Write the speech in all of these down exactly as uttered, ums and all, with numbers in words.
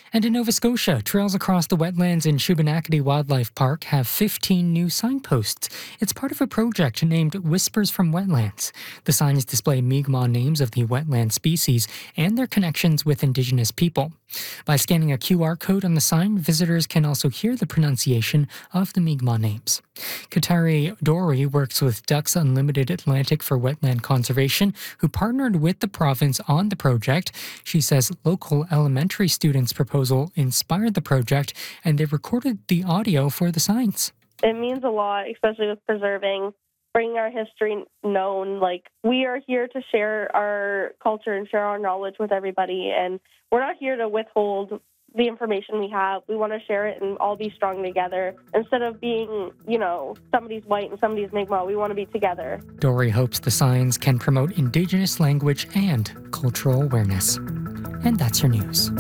And in Nova Scotia, trails across the wetlands in Shubenacadie Wildlife Park have fifteen new signposts. It's part of a project named Whispers from Wetlands. The signs display Mi'kmaq names of the wetland species and their connections with Indigenous people. By scanning a Q R code on the sign, visitors can also hear the pronunciation of the Mi'kmaq names. Katari Dory works with Ducks Unlimited Atlantic for Wetland Conservation, who partnered with the province on the project. She says local elementary students' proposal inspired the project, and they recorded the audio for the signs. It means a lot, especially with preserving, bringing our history known. Like, we are here to share our culture and share our knowledge with everybody, and we're not here to withhold the information we have. We want to share it and all be strong together. Instead of being, you know, somebody's white and somebody's Mi'kmaq, we want to be together. Dory hopes the signs can promote Indigenous language and cultural awareness. And that's your news.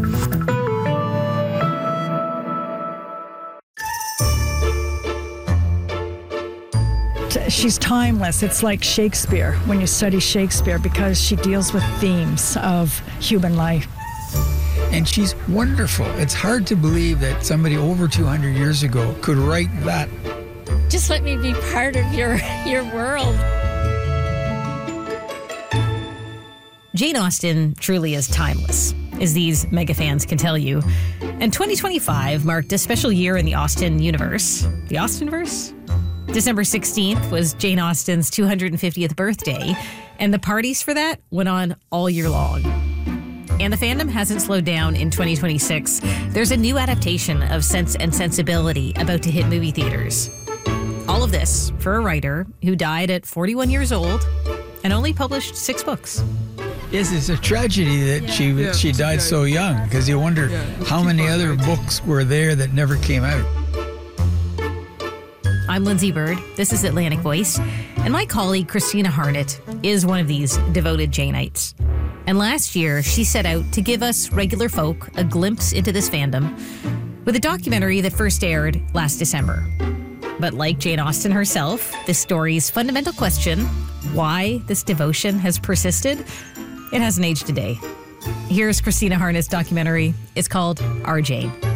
She's timeless. It's like Shakespeare when you study Shakespeare, because she deals with themes of human life. And she's wonderful. It's hard to believe that somebody over two hundred years ago could write that. Just let me be part of your, your world. Jane Austen truly is timeless, as these mega fans can tell you. And twenty twenty-five marked a special year in the Austen universe. The Austenverse? December sixteenth was Jane Austen's two hundred fiftieth birthday, and the parties for that went on all year long. And the fandom hasn't slowed down in twenty twenty-six. There's a new adaptation of Sense and Sensibility about to hit movie theaters. All of this for a writer who died at forty-one years old and only published six books. Yes, it's a tragedy that yeah. she yeah, she died so young, because you wonder yeah, how many other books were there that never came out. I'm Lindsay Bird. This is Atlantic Voice. And my colleague, Christina Harnett, is one of these devoted Janeites. And last year, she set out to give us regular folk a glimpse into this fandom with a documentary that first aired last December. But like Jane Austen herself, this story's fundamental question, why this devotion has persisted, it hasn't aged a day. Here's Christina Harnett's documentary. It's called Our Jane.